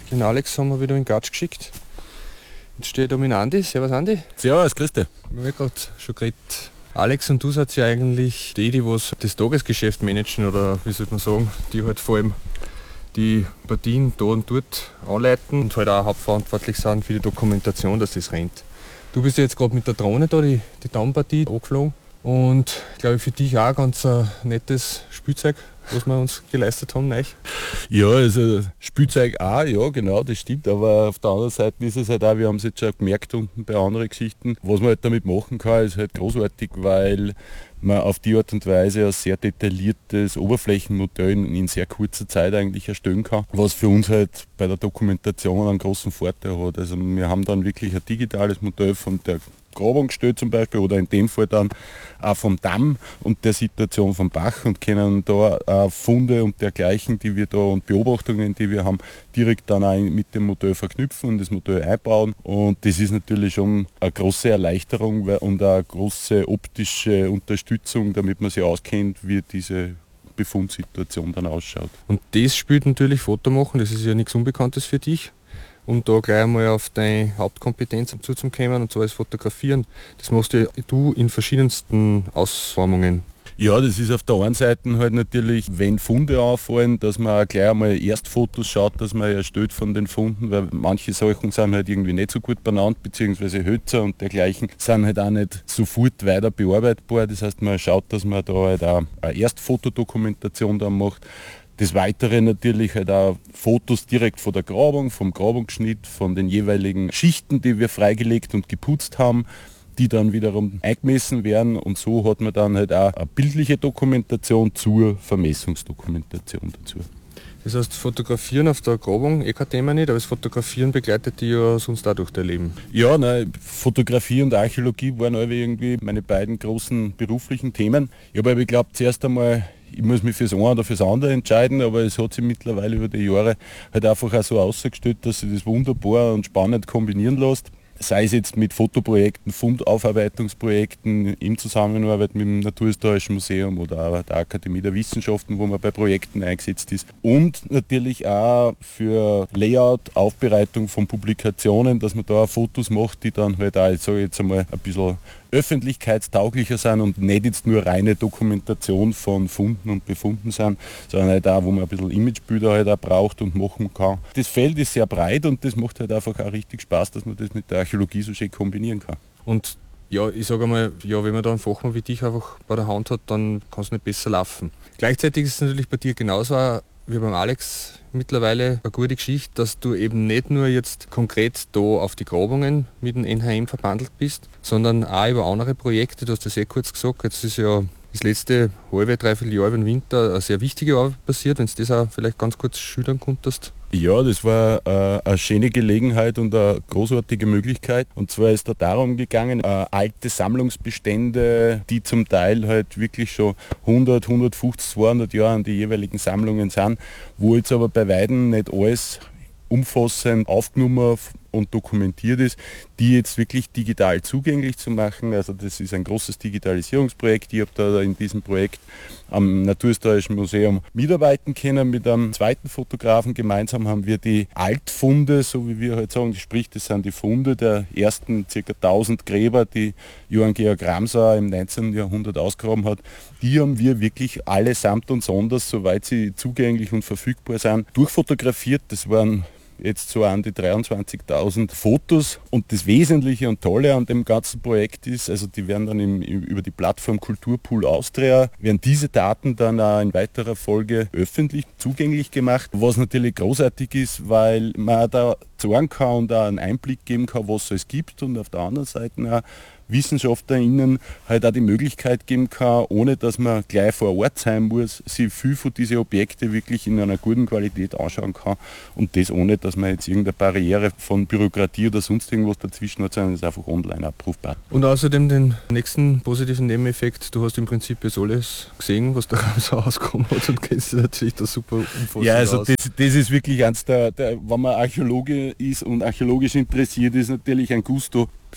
Den Alex haben wir wieder in Gatsch geschickt. Jetzt steht da mit Andi. Servus Andi. Servus, grüß dich. Wir haben gerade schon geredet. Alex und du seid ja eigentlich die was das Tagesgeschäft managen oder wie soll man sagen, die halt vor allem die Partien da und dort anleiten und halt auch hauptverantwortlich sind für die Dokumentation, dass das rennt. Du bist ja jetzt gerade mit der Drohne da, die Daumpartie angeflogen und glaube ich für dich auch ganz ein nettes Spielzeug, was wir uns geleistet haben. Neu. Ja, also Spielzeug auch, ja genau, das stimmt, aber auf der anderen Seite ist es halt auch, wir haben es jetzt schon gemerkt unten bei anderen Geschichten, was man halt damit machen kann, ist halt großartig, weil man auf die Art und Weise ein sehr detailliertes Oberflächenmodell in sehr kurzer Zeit eigentlich erstellen kann, was für uns halt bei der Dokumentation einen großen Vorteil hat. Also wir haben dann wirklich ein digitales Modell von der Grabung gestellt zum Beispiel oder in dem Fall dann auch vom Damm und der Situation vom Bach und können da Funde und dergleichen, die wir da und Beobachtungen, die wir haben, direkt dann auch mit dem Modell verknüpfen und das Modell einbauen. Und das ist natürlich schon eine große Erleichterung und eine große optische Unterstützung, damit man sich auskennt, wie diese Befundsituation dann ausschaut. Und das spielt natürlich Fotomachen, das ist ja nichts Unbekanntes für dich. Um da gleich einmal auf deine Hauptkompetenz zuzukommen, und zwar das Fotografieren. Das machst du in verschiedensten Ausformungen. Ja, das ist auf der einen Seite halt natürlich, wenn Funde auffallen, dass man auch gleich einmal Erstfotos schaut, dass man erstellt von den Funden, weil manche Sachen sind halt irgendwie nicht so gut benannt, beziehungsweise Hölzer und dergleichen sind halt auch nicht sofort weiter bearbeitbar. Das heißt, man schaut, dass man da halt auch eine Erstfotodokumentation dann macht. Des Weiteren natürlich halt auch Fotos direkt von der Grabung, vom Grabungsschnitt, von den jeweiligen Schichten, die wir freigelegt und geputzt haben, die dann wiederum eingemessen werden und so hat man dann halt auch eine bildliche Dokumentation zur Vermessungsdokumentation dazu. Das heißt, Fotografieren auf der Grabung, kein Thema nicht, aber das Fotografieren begleitet dich ja sonst auch durch dein Leben. Ja, nein, Fotografie und Archäologie waren irgendwie meine beiden großen beruflichen Themen. Ich habe geglaubt, zuerst einmal, ich muss mich fürs eine oder fürs andere entscheiden, aber es hat sich mittlerweile über die Jahre halt einfach auch so ausgestellt, dass sich das wunderbar und spannend kombinieren lässt. Sei es jetzt mit Fotoprojekten, Fundaufarbeitungsprojekten in Zusammenarbeit mit dem Naturhistorischen Museum oder auch der Akademie der Wissenschaften, wo man bei Projekten eingesetzt ist. Und natürlich auch für Layout, Aufbereitung von Publikationen, dass man da Fotos macht, die dann halt auch, ich sage jetzt einmal, ein bisschen öffentlichkeitstauglicher sind und nicht jetzt nur reine Dokumentation von Funden und Befunden sind, sondern halt auch, wo man ein bisschen Imagebilder halt auch braucht und machen kann. Das Feld ist sehr breit und das macht halt einfach auch richtig Spaß, dass man das mit der Archäologie so schön kombinieren kann. Und ja, ich sage einmal, ja, wenn man da einen Fachmann wie dich einfach bei der Hand hat, dann kann es nicht besser laufen. Gleichzeitig ist es natürlich bei dir genauso wie beim Alex mittlerweile eine gute Geschichte, dass du eben nicht nur jetzt konkret da auf die Grabungen mit dem NHM verbandelt bist, sondern auch über andere Projekte. Du hast das sehr kurz gesagt, jetzt ist ja das letzte dreiviertel Jahr über den Winter eine sehr wichtige Arbeit passiert, wenn du das auch vielleicht ganz kurz schildern konntest. Ja, das war eine schöne Gelegenheit und eine großartige Möglichkeit. Und zwar ist da darum gegangen, alte Sammlungsbestände, die zum Teil halt wirklich schon 100, 150, 200 Jahre an die jeweiligen Sammlungen sind, wo jetzt aber bei weitem nicht alles umfassend aufgenommen und dokumentiert ist, die jetzt wirklich digital zugänglich zu machen. Also das ist ein großes Digitalisierungsprojekt. Ich habe da in diesem Projekt am Naturhistorischen Museum mitarbeiten können mit einem zweiten Fotografen. Gemeinsam haben wir die Altfunde, so wie wir heute sagen, sprich das sind die Funde der ersten ca. 1000 Gräber, die Johann Georg Ramsauer im 19. Jahrhundert ausgegraben hat. Die haben wir wirklich allesamt und sonders, soweit sie zugänglich und verfügbar sind, durchfotografiert. Das waren jetzt so an die 23.000 Fotos und das Wesentliche und Tolle an dem ganzen Projekt ist, also die werden dann über die Plattform Kulturpool Austria, werden diese Daten dann auch in weiterer Folge öffentlich zugänglich gemacht, was natürlich großartig ist, weil man da sagen kann und auch einen Einblick geben kann, was es gibt und auf der anderen Seite auch WissenschaftlerInnen halt auch die Möglichkeit geben kann, ohne dass man gleich vor Ort sein muss, sich viel von diesen Objekte wirklich in einer guten Qualität anschauen kann und das ohne, dass man jetzt irgendeine Barriere von Bürokratie oder sonst irgendwas dazwischen hat, sondern es ist einfach online abrufbar. Und außerdem den nächsten positiven Nebeneffekt, du hast im Prinzip jetzt alles gesehen, was da so rausgekommen hat und kennst dich natürlich da super umfassend Ja, also aus. das ist wirklich eins wenn man Archäologe ist und archäologisch interessiert, ist natürlich ein Gusto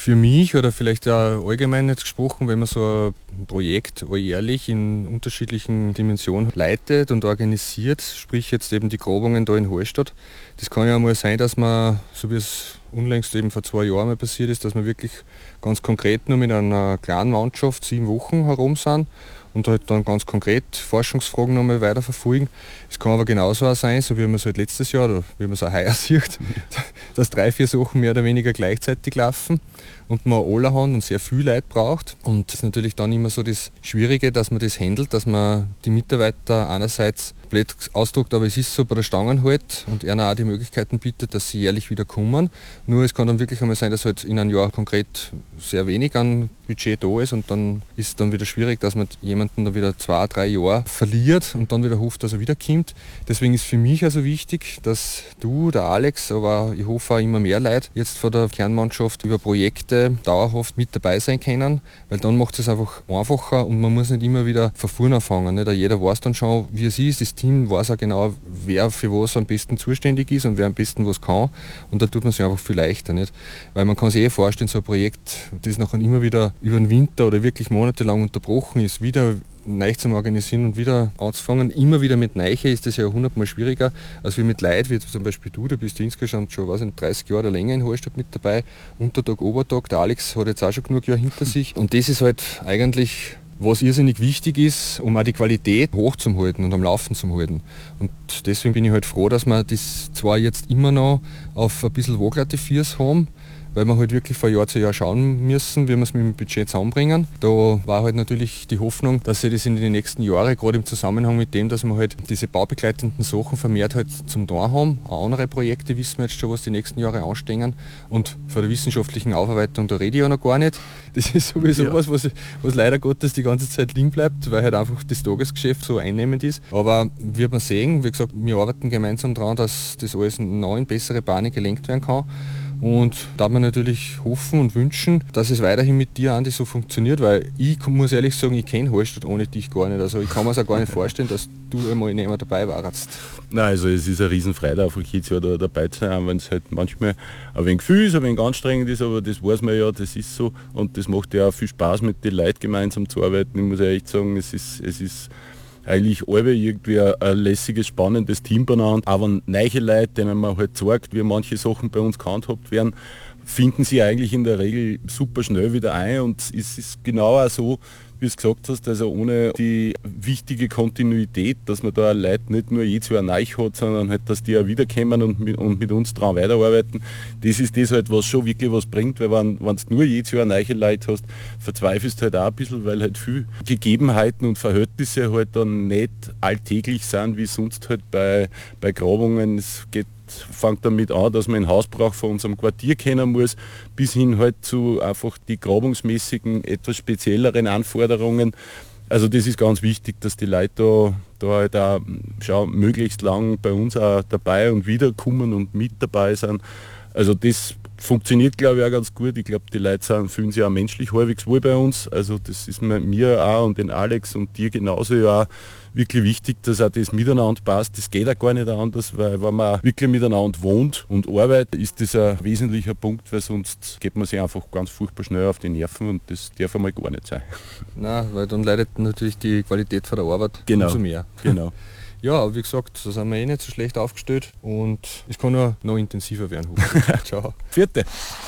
Für mich oder vielleicht auch allgemein jetzt gesprochen, wenn man so ein Projekt alljährlich in unterschiedlichen Dimensionen leitet und organisiert, sprich jetzt eben die Grabungen da in Hallstatt, das kann ja mal sein, dass man, so wie es unlängst eben vor 2 Jahren mal passiert ist, dass wir wirklich ganz konkret nur mit einer kleinen Mannschaft 7 Wochen herum sind und halt dann ganz konkret Forschungsfragen nochmal weiterverfolgen. Es kann aber genauso auch sein, so wie man es halt letztes Jahr oder wie man es auch heuer sieht, dass 3, 4 Sachen mehr oder weniger gleichzeitig laufen und man allerhand und sehr viel Leute braucht. Und das ist natürlich dann immer so das Schwierige, dass man das handelt, dass man die Mitarbeiter einerseits blöd ausdruckt, aber es ist so bei der Stangen halt und ihnen auch die Möglichkeiten bietet, dass sie jährlich wieder kommen. Nur es kann dann wirklich einmal sein, dass halt in einem Jahr konkret sehr wenig an Budget da ist und dann ist es dann wieder schwierig, dass man jemanden da wieder 2, 3 Jahre verliert und dann wieder hofft, dass er wiederkommt. Deswegen ist für mich also wichtig, dass du, der Alex, aber ich hoffe auch immer mehr Leute jetzt von der Kernmannschaft über Projekte dauerhaft mit dabei sein können, weil dann macht es einfach einfacher und man muss nicht immer wieder von vorne anfangen. Nicht? Jeder weiß dann schon, wie es ist. Das Team weiß auch genau, wer für was am besten zuständig ist und wer am besten was kann. Und da tut man sich einfach viel leichter. Nicht? Weil man kann sich vorstellen, so ein Projekt, das nachher immer wieder über den Winter oder wirklich monatelang unterbrochen ist, wieder neu zu organisieren und wieder anzufangen. Immer wieder mit Neiche ist das ja 100-mal schwieriger, als wie mit Leid, wie zum Beispiel du bist insgesamt schon 30 Jahre oder länger in Hallstatt mit dabei. Untertag, Obertag, der Alex hat jetzt auch schon genug Jahre hinter sich. Und das ist halt eigentlich, was irrsinnig wichtig ist, um auch die Qualität hochzuhalten und am Laufen zu halten. Und deswegen bin ich halt froh, dass wir das zwar jetzt immer noch auf ein bisschen waaglatte Füße haben, weil wir halt wirklich von Jahr zu Jahr schauen müssen, wie wir es mit dem Budget zusammenbringen. Da war halt natürlich die Hoffnung, dass sich das in den nächsten Jahren, gerade im Zusammenhang mit dem, dass wir halt diese baubegleitenden Sachen vermehrt halt zum Tun haben. Auch andere Projekte wissen wir jetzt schon, was die nächsten Jahre anstehen. Und von der wissenschaftlichen Aufarbeitung, da rede ich ja noch gar nicht. Das ist sowieso was leider Gottes die ganze Zeit liegen bleibt, weil halt einfach das Tagesgeschäft so einnehmend ist. Aber wird man sehen, wie gesagt, wir arbeiten gemeinsam daran, dass das alles noch in bessere Bahnen gelenkt werden kann. Und da man natürlich hoffen und wünschen, dass es weiterhin mit dir, Andi, so funktioniert, weil ich muss ehrlich sagen, ich kenne Hallstatt ohne dich gar nicht. Also ich kann mir es auch gar nicht vorstellen, dass du einmal nicht mehr dabei warst. Nein, also es ist eine Riesenfreude, einfach jedes Jahr da dabei zu sein, wenn es halt manchmal ein wenig viel ist, ein wenig anstrengend ist, aber das weiß man ja, das ist so und das macht ja auch viel Spaß, mit den Leuten gemeinsam zu arbeiten. Ich muss ja echt sagen, es ist eigentlich alle irgendwie ein lässiges, spannendes Team benannt. Aber neue Leute, denen man halt sagt, wie manche Sachen bei uns gehandhabt werden, finden sie eigentlich in der Regel super schnell wieder ein. Und es ist genau auch so, wie du es gesagt hast, also ohne die wichtige Kontinuität, dass man da Leute nicht nur jedes Jahr neu hat, sondern halt, dass die auch wiederkommen und mit uns dran weiterarbeiten. Das ist das halt, was schon wirklich was bringt, weil wenn du nur jedes Jahr neue Leute hast, verzweifelst du halt auch ein bisschen, weil halt viel Gegebenheiten und Verhältnisse halt dann nicht alltäglich sind, wie sonst halt bei Grabungen. Es fängt damit an, dass man einen Hausbrauch von unserem Quartier kennen muss, bis hin halt zu einfach die grabungsmäßigen, etwas spezielleren Anforderungen. Also das ist ganz wichtig, dass die Leute da halt auch möglichst lang bei uns auch dabei und wiederkommen und mit dabei sind. Also das funktioniert, glaube ich, auch ganz gut. Ich glaube, die Leute fühlen sich auch menschlich halbwegs wohl bei uns. Also das ist mir auch und den Alex und dir genauso ja auch wirklich wichtig, dass auch das miteinander passt. Das geht auch gar nicht anders, weil wenn man wirklich miteinander wohnt und arbeitet, ist das ein wesentlicher Punkt, weil sonst geht man sich einfach ganz furchtbar schnell auf die Nerven und das darf einmal gar nicht sein. Nein, weil dann leidet natürlich die Qualität von der Arbeit umso mehr. Genau. Ja, aber wie gesagt, da sind wir eh nicht so schlecht aufgestellt und es kann nur noch intensiver werden. Ciao. Vierte.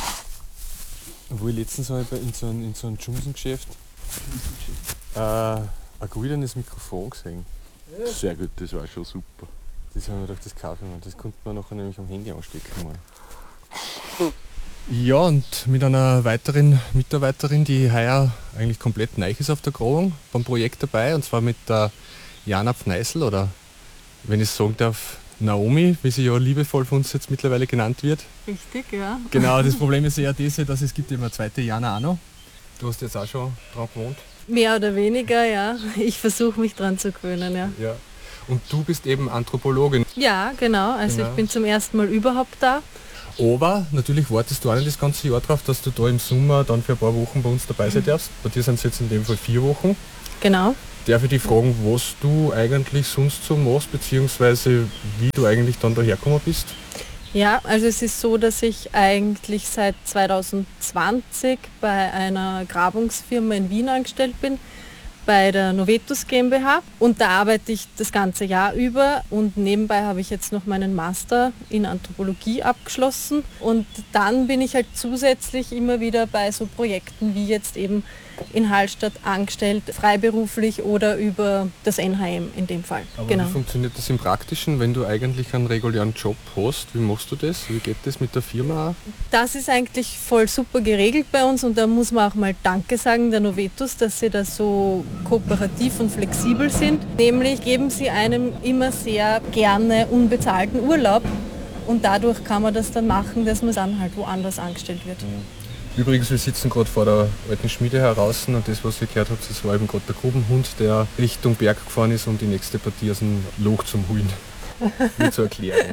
Wo ich letztens in so einem Jumsen-Geschäft ein goldenes Mikrofon gesehen. Sehr gut, das war schon super. Das haben wir gedacht, das kaufen wir. Das konnte man nachher nämlich am Handy anstecken. Ja, und mit einer weiteren Mitarbeiterin, die heuer eigentlich komplett neu ist auf der Grabung, beim Projekt dabei, und zwar mit der Jana Pfneißl, oder wenn ich es sagen darf, Naomi, wie sie ja liebevoll von uns jetzt mittlerweile genannt wird. Richtig, ja. Genau, das Problem ist eher das, dass es gibt immer eine zweite Jana auch noch. Du hast jetzt auch schon dran gewohnt. Mehr oder weniger, ja. Ich versuche mich dran zu gewöhnen, ja. Ja. Und du bist eben Anthropologin. Ja, genau. Also Genau. Ich bin zum ersten Mal überhaupt da. Aber natürlich wartest du auch nicht das ganze Jahr drauf, dass du da im Sommer dann für ein paar Wochen bei uns dabei sein darfst. Bei dir sind es jetzt in dem Fall 4 Wochen. Genau. Darf ich dich fragen, was du eigentlich sonst so machst, beziehungsweise wie du eigentlich dann dahergekommen bist? Ja, also es ist so, dass ich eigentlich seit 2020 bei einer Grabungsfirma in Wien angestellt bin, bei der Novetus GmbH, und da arbeite ich das ganze Jahr über und nebenbei habe ich jetzt noch meinen Master in Anthropologie abgeschlossen und dann bin ich halt zusätzlich immer wieder bei so Projekten wie jetzt eben in Hallstatt angestellt, freiberuflich oder über das NHM in dem Fall. Aber wie funktioniert das im Praktischen, wenn du eigentlich einen regulären Job hast? Wie machst du das? Wie geht das mit der Firma auch? Das ist eigentlich voll super geregelt bei uns und da muss man auch mal Danke sagen der Novetus, dass sie da so kooperativ und flexibel sind. Nämlich geben sie einem immer sehr gerne unbezahlten Urlaub und dadurch kann man das dann machen, dass man dann halt woanders angestellt wird. Übrigens, wir sitzen gerade vor der alten Schmiede heraus und das, was ihr gehört habt, das war eben gerade der Grubenhund, der Richtung Berg gefahren ist, um die nächste Partie aus dem Loch zum Holen. Wie zu erklären.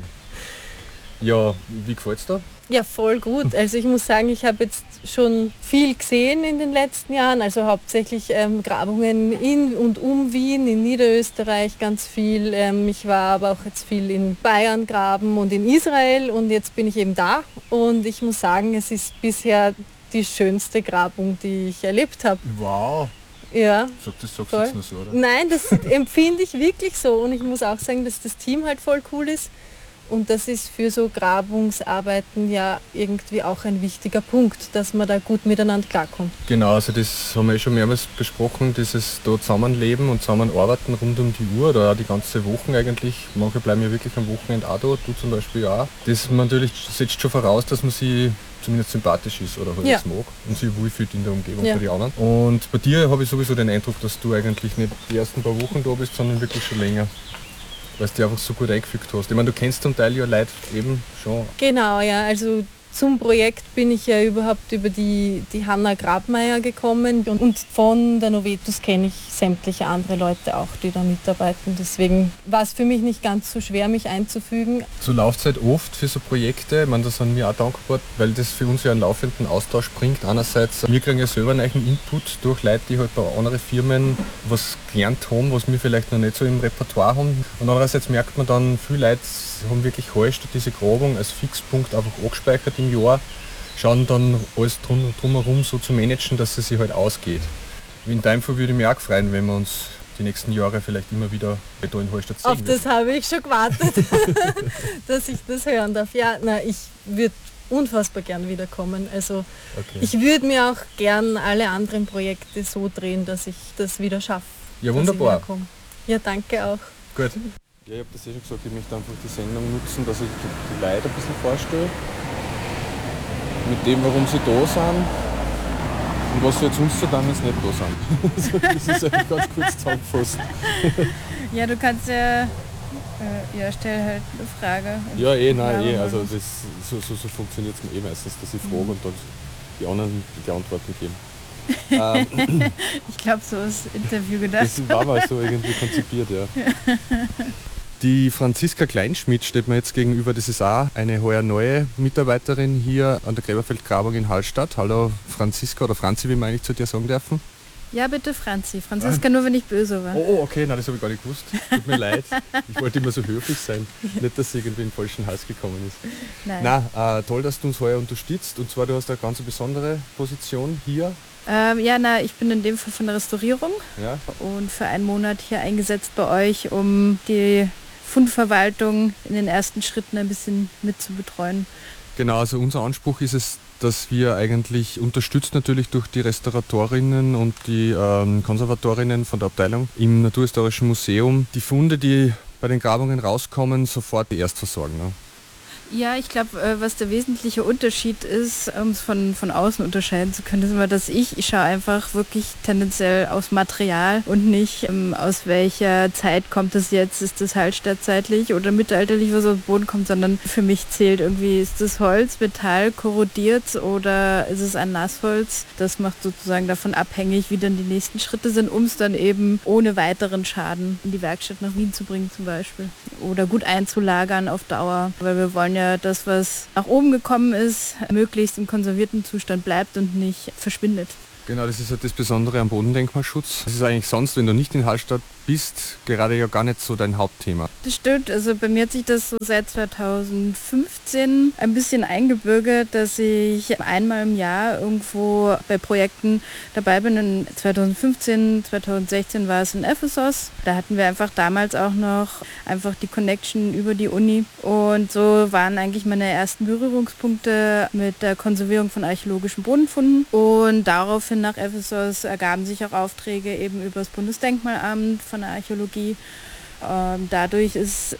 Ja, wie gefällt's da? Ja, voll gut. Also ich muss sagen, ich habe jetzt schon viel gesehen in den letzten Jahren, also hauptsächlich Grabungen in und um Wien, in Niederösterreich ganz viel. Ich war aber auch jetzt viel in Bayern graben und in Israel und jetzt bin ich eben da und ich muss sagen, es ist bisher die schönste Grabung, die ich erlebt habe. Wow! Ja. Sagst du jetzt nur so, oder? Nein, das empfinde ich wirklich so und ich muss auch sagen, dass das Team halt voll cool ist. Und das ist für so Grabungsarbeiten ja irgendwie auch ein wichtiger Punkt, dass man da gut miteinander klarkommt. Genau, also das haben wir schon mehrmals besprochen, dieses da Zusammenleben und Zusammenarbeiten rund um die Uhr oder auch die ganze Woche eigentlich. Manche bleiben ja wirklich am Wochenende auch da, du zum Beispiel auch. Das natürlich setzt schon voraus, dass man sie zumindest sympathisch ist oder halt es mag und sich wohlfühlt in der Umgebung für die anderen. Und bei dir habe ich sowieso den Eindruck, dass du eigentlich nicht die ersten paar Wochen da bist, sondern wirklich schon länger. Weil du dich einfach so gut eingefügt hast. Ich meine, du kennst zum Teil ja Leute eben schon. Genau, ja. Also zum Projekt bin ich ja überhaupt über die Hanna Grabmeier gekommen und von der Novetus kenne ich sämtliche andere Leute auch, die da mitarbeiten. Deswegen war es für mich nicht ganz so schwer, mich einzufügen. So läuft es halt oft für so Projekte. Ich meine, da sind wir auch dankbar, weil das für uns ja einen laufenden Austausch bringt. Einerseits, wir kriegen ja selber einen Input durch Leute, die halt bei anderen Firmen was gelernt haben, was wir vielleicht noch nicht so im Repertoire haben. Und andererseits merkt man dann, viele Leute haben wirklich Hallstatt diese Grabung als Fixpunkt einfach angespeichert im Jahr, schauen dann alles drumherum so zu managen, dass es sich halt ausgeht. In deinem Fall würde ich mich auch freuen, wenn wir uns die nächsten Jahre vielleicht immer wieder da in Hallstatt sehen. Auf das habe ich schon gewartet, dass ich das hören darf. Ja, ich würde unfassbar gern wiederkommen. Also Ich würde mir auch gern alle anderen Projekte so drehen, dass ich das wieder schaffe. Ja, wunderbar. Ja, danke auch. Gut. Ja, ich habe das schon gesagt, ich möchte einfach die Sendung nutzen, dass ich die Leute ein bisschen vorstelle. Mit dem, warum sie da sind und was sie jetzt uns zu tun, wenn sie nicht da sind. Das ist eigentlich ganz kurz zusammengefasst. Ja, du kannst ja stell halt eine Frage. Ja, also so funktioniert es mir meistens, dass ich frage und dann die anderen die Antworten geben. Ich glaube, so ist das Interview gedacht. Das war mal so irgendwie konzipiert, ja. Die Franziska Kleinschmidt steht mir jetzt gegenüber. Das ist auch eine heuer neue Mitarbeiterin hier an der Gräberfeldgrabung in Hallstatt. Hallo Franziska oder Franzi, wie wir eigentlich zu dir sagen dürfen. Ja, bitte Franzi. Franziska nur, wenn ich böse war. Oh, okay, nein, das habe ich gar nicht gewusst. Tut mir leid. Ich wollte immer so höflich sein. Nicht, dass sie irgendwie in den falschen Hals gekommen ist. Nein, toll, dass du uns heuer unterstützt. Und zwar, du hast eine ganz besondere Position hier. Ich bin in dem Fall von der Restaurierung und für einen Monat hier eingesetzt bei euch, um die Fundverwaltung in den ersten Schritten ein bisschen mit zu betreuen. Genau, also unser Anspruch ist es, dass wir eigentlich unterstützt natürlich durch die Restauratorinnen und die Konservatorinnen von der Abteilung im Naturhistorischen Museum die Funde, die bei den Grabungen rauskommen, sofort erst versorgen. Ne? Ja, ich glaube, was der wesentliche Unterschied ist, um es von außen unterscheiden zu können, ist immer, dass ich schaue einfach wirklich tendenziell aus Material und nicht aus welcher Zeit kommt es jetzt, ist das Hallstattzeitlich oder mittelalterlich, was aus dem Boden kommt, sondern für mich zählt irgendwie, ist das Holz, Metall, korrodiert oder ist es ein Nassholz? Das macht sozusagen davon abhängig, wie dann die nächsten Schritte sind, um es dann eben ohne weiteren Schaden in die Werkstatt nach Wien zu bringen zum Beispiel oder gut einzulagern auf Dauer, weil wir wollen ja das, was nach oben gekommen ist, möglichst im konservierten Zustand bleibt und nicht verschwindet. Genau, das ist halt das Besondere am Bodendenkmalschutz. Das ist eigentlich sonst, wenn du nicht in Hallstatt bist, gerade ja gar nicht so dein Hauptthema. Das stimmt, also bei mir hat sich das so seit 2015 ein bisschen eingebürgert, dass ich einmal im Jahr irgendwo bei Projekten dabei bin. In 2015, 2016 war es in Ephesus. Da hatten wir einfach damals auch noch einfach die Connection über die Uni. Und so waren eigentlich meine ersten Berührungspunkte mit der Konservierung von archäologischen Bodenfunden. Und daraufhin nach Ephesus ergaben sich auch Aufträge eben über das Bundesdenkmalamt von der Archäologie. Dadurch ist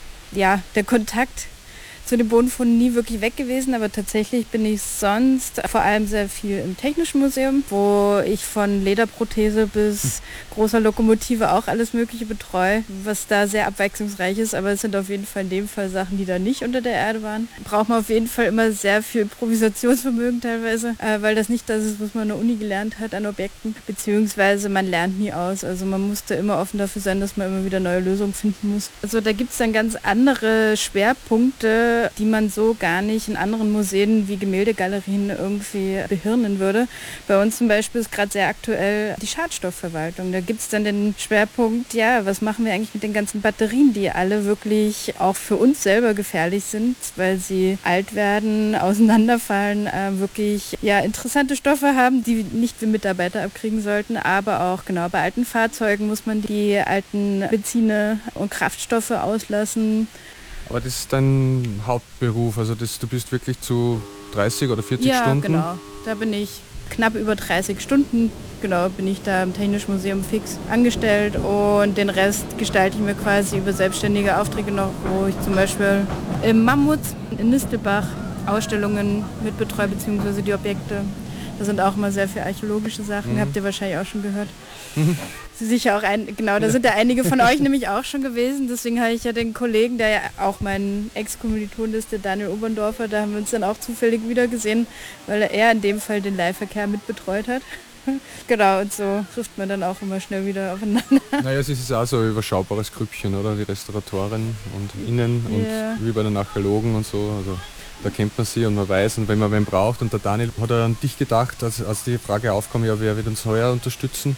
ja der Kontakt zu den Bodenfunden nie wirklich weg gewesen, aber tatsächlich bin ich sonst vor allem sehr viel im Technischen Museum, wo ich von Lederprothese bis großer Lokomotive auch alles Mögliche betreue, was da sehr abwechslungsreich ist, aber es sind auf jeden Fall in dem Fall Sachen, die da nicht unter der Erde waren. Braucht man auf jeden Fall immer sehr viel Improvisationsvermögen teilweise, weil das nicht das ist, was man an der Uni gelernt hat an Objekten, beziehungsweise man lernt nie aus. Also man musste immer offen dafür sein, dass man immer wieder neue Lösungen finden muss. Also da gibt es dann ganz andere Schwerpunkte, die man so gar nicht in anderen Museen wie Gemäldegalerien irgendwie behirnen würde. Bei uns zum Beispiel ist gerade sehr aktuell die Schadstoffverwaltung. Da gibt es dann den Schwerpunkt, ja, was machen wir eigentlich mit den ganzen Batterien, die alle wirklich auch für uns selber gefährlich sind, weil sie alt werden, auseinanderfallen, wirklich ja, interessante Stoffe haben, die nicht wir Mitarbeiter abkriegen sollten, aber auch genau bei alten Fahrzeugen muss man die alten Benzine und Kraftstoffe auslassen. Aber das ist dein Hauptberuf, also du bist wirklich zu 30 oder 40 Stunden? Ja, genau. Da bin ich knapp über 30 Stunden, genau, bin ich da im Technischen Museum fix angestellt und den Rest gestalte ich mir quasi über selbstständige Aufträge noch, wo ich zum Beispiel im Mammut in Nistelbach Ausstellungen mitbetreue, beziehungsweise die Objekte. Da sind auch mal sehr viele archäologische Sachen, habt ihr wahrscheinlich auch schon gehört. Sicher auch genau, da sind ja einige von euch nämlich auch schon gewesen. Deswegen habe ich ja den Kollegen, der ja auch mein Ex-Kommiliton ist, der Daniel Oberndorfer, da haben wir uns dann auch zufällig wieder gesehen, weil er in dem Fall den Leihverkehr mitbetreut hat. Genau, und so trifft man dann auch immer schnell wieder aufeinander. Naja, es ist auch so ein überschaubares Grüppchen, oder? Die Restauratoren und Innen und wie bei den Archäologen und so. Also da kennt man sie und man weiß, und wenn man wen braucht. Und der Daniel hat an dich gedacht, als die Frage aufkam, ja, wer wird uns heuer unterstützen?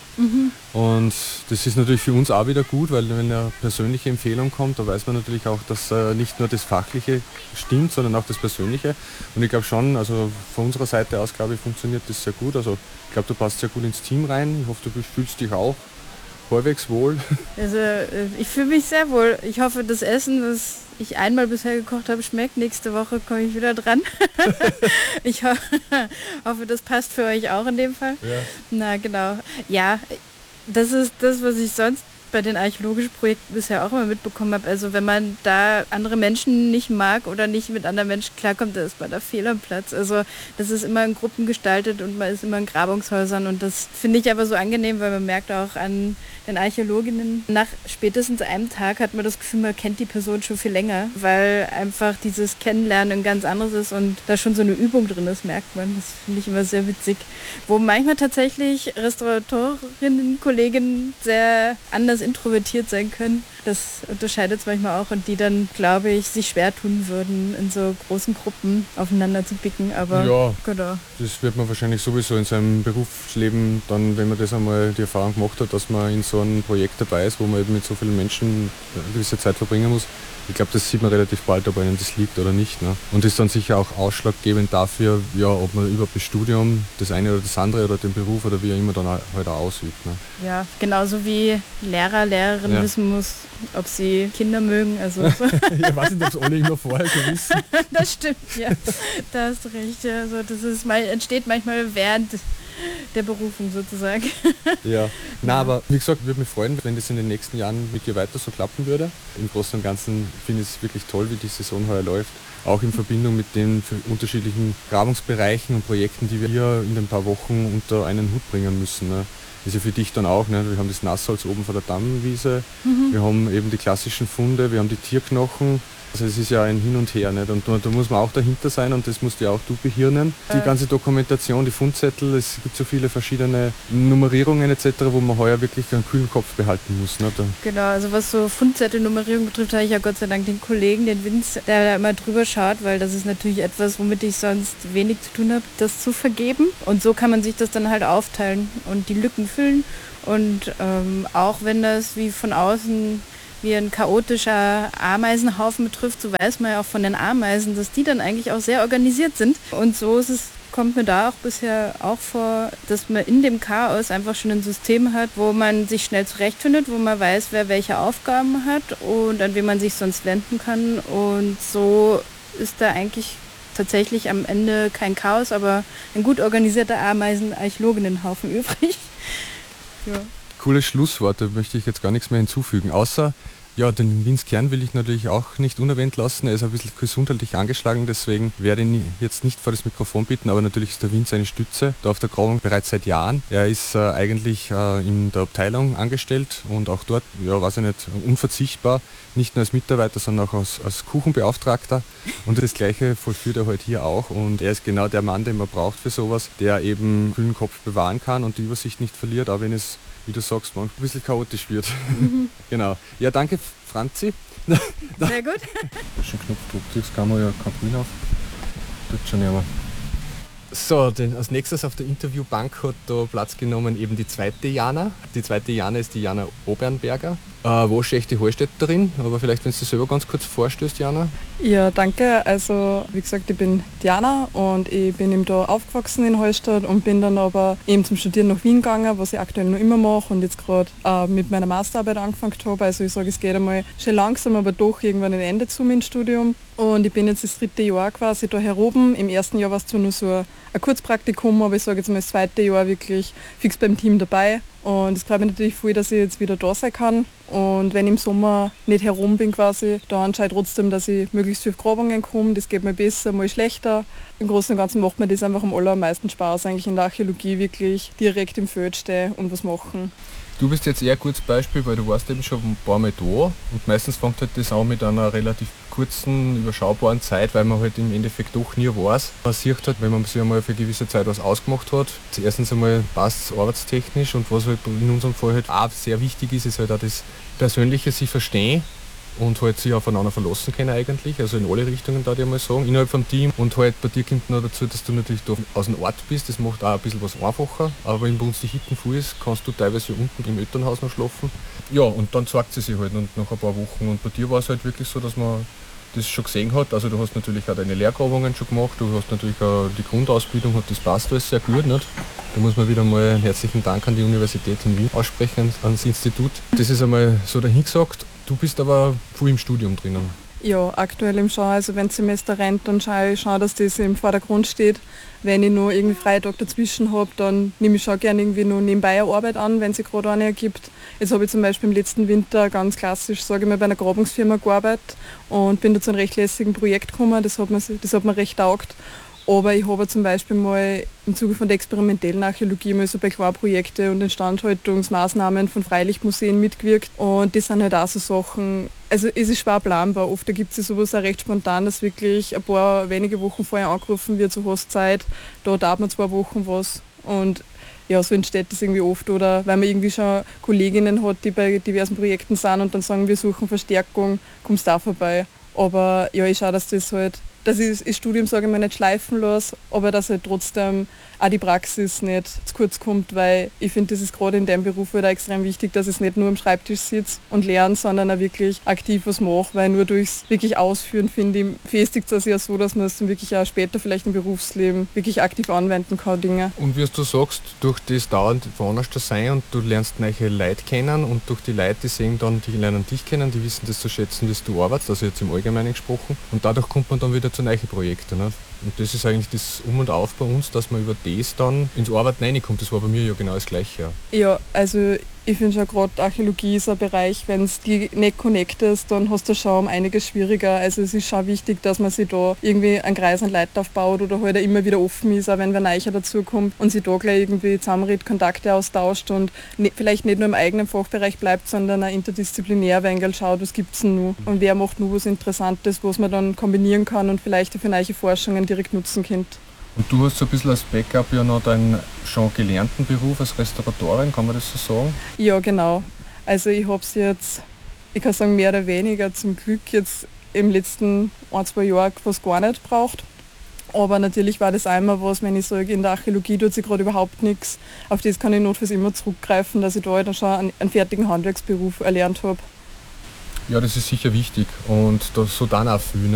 Und das ist natürlich für uns auch wieder gut, weil wenn eine persönliche Empfehlung kommt, da weiß man natürlich auch, dass nicht nur das Fachliche stimmt, sondern auch das Persönliche. Und ich glaube schon, also von unserer Seite aus, glaube ich, funktioniert das sehr gut. Also ich glaube, du passt sehr gut ins Team rein. Ich hoffe, du fühlst dich auch halbwegs wohl. Also ich fühle mich sehr wohl. Ich hoffe, das Essen, das ich einmal bisher gekocht habe, schmeckt. Nächste Woche komme ich wieder dran. Ich hoffe, das passt für euch auch in dem Fall. Ja. Na genau. Ja, das ist das, was ich sonst bei den archäologischen Projekten bisher auch immer mitbekommen habe. Also wenn man da andere Menschen nicht mag oder nicht mit anderen Menschen klarkommt, da ist man da fehl am Platz. Also das ist immer in Gruppen gestaltet und man ist immer in Grabungshäusern und das finde ich aber so angenehm, weil man merkt auch an den Archäologinnen, nach spätestens einem Tag hat man das Gefühl, man kennt die Person schon viel länger, weil einfach dieses Kennenlernen ein ganz anderes ist und da schon so eine Übung drin ist, merkt man. Das finde ich immer sehr witzig. Wo manchmal tatsächlich Restauratorinnen, Kolleginnen sehr anders introvertiert sein können. Das unterscheidet es manchmal auch und die dann, glaube ich, sich schwer tun würden, in so großen Gruppen aufeinander zu picken. Aber ja, genau. Das wird man wahrscheinlich sowieso in seinem Berufsleben dann, wenn man das einmal die Erfahrung gemacht hat, dass man in so einem Projekt dabei ist, wo man eben mit so vielen Menschen eine gewisse Zeit verbringen muss. Ich glaube, das sieht man relativ bald, ob einem das liegt oder nicht. Ne? Und ist dann sicher auch ausschlaggebend dafür, ja, ob man überhaupt das Studium, das eine oder das andere oder den Beruf oder wie auch immer dann halt auch ausübt. Ne? Ja, genauso wie Lehrer, Lehrerinnen wissen muss, ob sie Kinder mögen. Also so. Ich weiß nicht, ob es alle immer vorher schon wissen. Das stimmt, ja. Da hast du recht. Also das ist entsteht manchmal während der Berufung sozusagen. Ja, na, aber wie gesagt, würde mich freuen, wenn das in den nächsten Jahren mit dir weiter so klappen würde. Im Großen und Ganzen finde ich es wirklich toll, wie die Saison heuer läuft. Auch in Verbindung mit den unterschiedlichen Grabungsbereichen und Projekten, die wir hier in den paar Wochen unter einen Hut bringen müssen. Ne? Ist ja für dich dann auch, ne? Wir haben das Nassholz oben vor der Dammwiese, wir haben eben die klassischen Funde, wir haben die Tierknochen, Also es ist ja ein Hin und Her, nicht? Und da muss man auch dahinter sein und das musst ja auch du behirnen. Die ganze Dokumentation, die Fundzettel, es gibt so viele verschiedene Nummerierungen etc., wo man heuer wirklich einen kühlen Kopf behalten muss. Nicht? Genau, also was so Fundzettelnummerierung betrifft, habe ich ja Gott sei Dank den Kollegen, den Vince, der da immer drüber schaut, weil das ist natürlich etwas, womit ich sonst wenig zu tun habe, das zu vergeben. Und so kann man sich das dann halt aufteilen und die Lücken füllen. Und auch wenn das wie von außen wie ein chaotischer Ameisenhaufen betrifft, so weiß man ja auch von den Ameisen, dass die dann eigentlich auch sehr organisiert sind. Und so kommt mir da auch bisher auch vor, dass man in dem Chaos einfach schon ein System hat, wo man sich schnell zurechtfindet, wo man weiß, wer welche Aufgaben hat und an wen man sich sonst wenden kann. Und so ist da eigentlich tatsächlich am Ende kein Chaos, aber ein gut organisierter Ameisen-Archäologinnenhaufen übrig. Ja. Cooles Schlusswort, da möchte ich jetzt gar nichts mehr hinzufügen, außer ja, den Vince Kern will ich natürlich auch nicht unerwähnt lassen. Er ist ein bisschen gesundheitlich angeschlagen, deswegen werde ich ihn jetzt nicht vor das Mikrofon bitten, aber natürlich ist der Vince eine Stütze da auf der Grabung bereits seit Jahren. Er ist eigentlich in der Abteilung angestellt und auch dort, ja, weiß ich nicht, unverzichtbar, nicht nur als Mitarbeiter, sondern auch als Kuchenbeauftragter. Und das Gleiche vollführt er heute hier auch. Und er ist genau der Mann, den man braucht für sowas, der eben einen kühlen Kopf bewahren kann und die Übersicht nicht verliert, auch wenn es, wie du sagst, manchmal ein bisschen chaotisch wird. Genau. Ja, danke Franzi. Sehr gut. Schon Knopfdruck, das kann man ja kein Grün auf. Tut schon nicht mehr. So, als nächstes auf der Interviewbank hat da Platz genommen eben die zweite Jana. Die zweite Jana ist die Jana Obernberger. Waschechte Hallstätterin, aber vielleicht, wenn du dich selber ganz kurz vorstellst, Jana. Ja, danke. Also, wie gesagt, ich bin Diana und ich bin eben da aufgewachsen in Hallstatt und bin dann aber eben zum Studieren nach Wien gegangen, was ich aktuell noch immer mache und jetzt gerade mit meiner Masterarbeit angefangen habe. Also ich sage, es geht einmal schon langsam, aber doch irgendwann ein Ende zu meinem Studium. Und ich bin jetzt das 3. Jahr quasi da heroben. Im ersten Jahr war es zwar nur so ein Kurzpraktikum, aber ich sage jetzt mal das 2. Jahr wirklich fix beim Team dabei. Und es freut mich natürlich voll, dass ich jetzt wieder da sein kann. Und wenn ich im Sommer nicht herum bin quasi, dann schaue ich trotzdem, dass ich möglichst viel Grabungen komme. Das geht mal besser, mal schlechter. Im Großen und Ganzen macht mir das einfach am allermeisten Spaß, eigentlich in der Archäologie wirklich direkt im Feld stehen und was machen. Du bist jetzt eher ein gutes Beispiel, weil du warst eben schon ein paar Mal da und meistens fängt halt das auch mit einer relativ kurzen, überschaubaren Zeit, weil man halt im Endeffekt doch nie weiß. Man sieht halt, wenn man sich einmal für eine gewisse Zeit was ausgemacht hat, erstens einmal passt es arbeitstechnisch und was halt in unserem Fall halt auch sehr wichtig ist, ist halt auch das persönliche sich verstehen und halt sich aufeinander verlassen können eigentlich, also in alle Richtungen, da ich mal sagen, innerhalb vom Team. Und halt bei dir kommt noch dazu, dass du natürlich da aus dem Ort bist, das macht auch ein bisschen was einfacher, aber wenn bei uns die Hitten voll ist, kannst du teilweise unten im Elternhaus noch schlafen. Ja, und dann zeigt sie sich halt und nach ein paar Wochen und bei dir war es halt wirklich so, dass man das schon gesehen hat, also du hast natürlich auch deine Lehrgrabungen schon gemacht, du hast natürlich auch die Grundausbildung und das passt alles sehr gut, nicht? Da muss man wieder mal einen herzlichen Dank an die Universität in Wien aussprechen, ans Institut. Das ist einmal so dahingesagt. Du bist aber voll im Studium drinnen. Ja, aktuell im Schau, also wenn das Semester rennt, dann schaue ich, dass das im Vordergrund steht. Wenn ich noch irgendwie Freitag dazwischen habe, dann nehme ich schon gerne irgendwie noch nebenbei eine Arbeit an, wenn sie gerade eine ergibt. Jetzt habe ich zum Beispiel im letzten Winter ganz klassisch, sage ich mal, bei einer Grabungsfirma gearbeitet und bin da zu einem recht lässigen Projekt gekommen, das hat mir recht taugt. Aber ich habe zum Beispiel mal im Zuge von der experimentellen Archäologie mal so bei Klarprojekte und Instandhaltungsmaßnahmen von Freilichtmuseen mitgewirkt. Und das sind halt auch so Sachen, also es ist schwer planbar. Oft ergibt sich sowas auch recht spontan, dass wirklich ein paar wenige Wochen vorher angerufen wird, so hast Zeit, da darf man 2 Wochen was. Und ja, so entsteht das irgendwie oft. Oder weil man irgendwie schon Kolleginnen hat, die bei diversen Projekten sind und dann sagen, wir suchen Verstärkung, kommst da vorbei. Aber ja, ich schaue, dass ich das Studium, sage ich mal, nicht schleifen lasse, aber dass halt trotzdem auch die Praxis nicht zu kurz kommt, weil ich finde, das ist gerade in dem Beruf halt auch extrem wichtig, dass ich nicht nur am Schreibtisch sitze und lerne, sondern auch wirklich aktiv was mache, weil nur durchs wirklich Ausführen, finde ich, festigt es ja so, dass man es dann wirklich auch später vielleicht im Berufsleben wirklich aktiv anwenden kann, Dinge. Und wie du sagst, durch das dauernd woanders zu sein und du lernst neue Leute kennen und durch die Leute, die sehen dann, die lernen dich kennen, die wissen das zu schätzen, dass du arbeitest, also jetzt im Allgemeinen gesprochen, und dadurch kommt man dann wieder zu neuen Projekten. Ne? Und das ist eigentlich das Um und Auf bei uns, dass man über das dann ins Arbeiten reinkommt. Das war bei mir ja genau das Gleiche. Ja, also Ich finde schon gerade Archäologie ist ein Bereich, wenn es die nicht connectest, dann hast du schon um einiges schwieriger. Also es ist schon wichtig, dass man sich da irgendwie einen Kreis an Leuten aufbaut oder halt auch immer wieder offen ist, auch wenn wer Neuer dazukommt und sich da gleich irgendwie zusammenredet, Kontakte austauscht und vielleicht nicht nur im eigenen Fachbereich bleibt, sondern auch interdisziplinär wenig schaut, was gibt es denn noch und wer macht noch was Interessantes, was man dann kombinieren kann und vielleicht auch für neue Forschungen direkt nutzen kann. Und du hast so ein bisschen als Backup ja noch deinen schon gelernten Beruf als Restauratorin, kann man das so sagen? Ja, genau. Also ich habe es jetzt, ich kann sagen mehr oder weniger zum Glück jetzt im letzten 1-2 Jahren fast gar nicht braucht. Aber natürlich war das einmal was, wenn ich sage, in der Archäologie tut sich gerade überhaupt nichts. Auf das kann ich notfalls immer zurückgreifen, dass ich da halt schon einen fertigen Handwerksberuf erlernt habe. Ja, das ist sicher wichtig und das so dann auch viel.